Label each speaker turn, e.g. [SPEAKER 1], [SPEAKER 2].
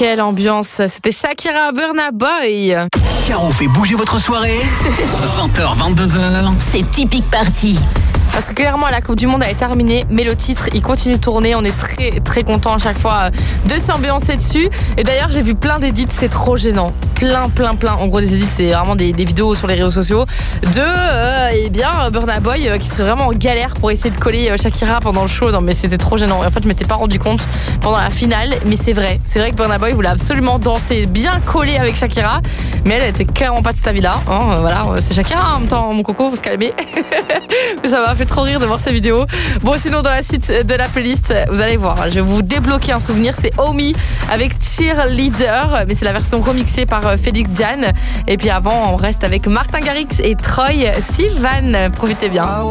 [SPEAKER 1] quelle ambiance. C'était Shakira, Burna Boy.
[SPEAKER 2] Car on fait bouger votre soirée. 20h, 22h.
[SPEAKER 3] C'est Typique Party.
[SPEAKER 1] Parce que clairement, la Coupe du Monde est terminée, mais le titre, il continue de tourner. On est très, très content à chaque fois de s'ambiancer dessus. Et d'ailleurs, j'ai vu plein d'édits, c'est trop gênant. Plein. En gros, des édits, c'est vraiment des vidéos sur les réseaux sociaux de, Burna Boy qui serait vraiment en galère pour essayer de coller Shakira pendant le show. Non, mais c'était trop gênant. Et en fait, je m'étais pas rendu compte pendant la finale, mais c'est vrai. C'est vrai que Burna Boy voulait absolument danser bien collé avec Shakira, mais elle était clairement pas de cet avis-là. Hein, voilà, c'est Shakira en même temps, mon coco, faut se calmer. Mais ça m'a fait trop rire de voir ces vidéos. Bon, sinon, dans la suite de la playlist, vous allez voir, je vais vous débloquer un souvenir. C'est Omi avec Cheerleader, mais c'est la version remixée par Félix Jan. Et puis avant, on reste avec Martin Garrix et Troye Sivan. Profitez bien.